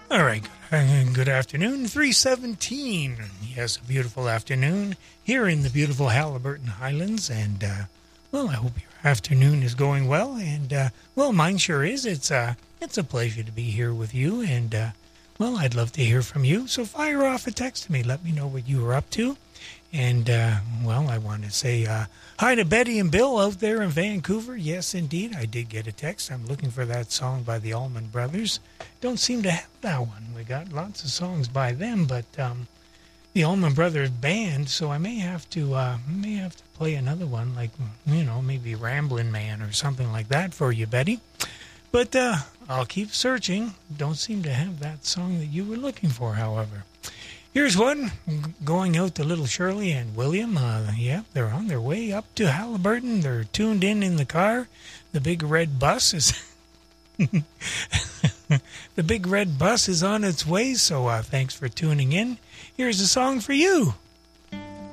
All right, good afternoon, 3:17. Yes, a beautiful afternoon here in the beautiful Halliburton Highlands, and, I hope your afternoon is going well, and, mine sure is. It's a pleasure to be here with you, and, I'd love to hear from you, so fire off a text to me. Let me know what you were up to, and, I want to say hi to Betty and Bill out there in Vancouver. Yes, indeed, I did get a text. I'm looking for that song by the Allman Brothers. Don't seem to have that one. We got lots of songs by them, but the Allman Brothers Band, so I may have to play another one, like, maybe Ramblin' Man or something like that for you, Betty. But I'll keep searching. Don't seem to have that song that you were looking for, however. Here's one going out to little Shirley and William. They're on their way up to Halliburton. They're tuned in the car. The big red bus is the big red bus is on its way. So thanks for tuning in. Here's a song for you.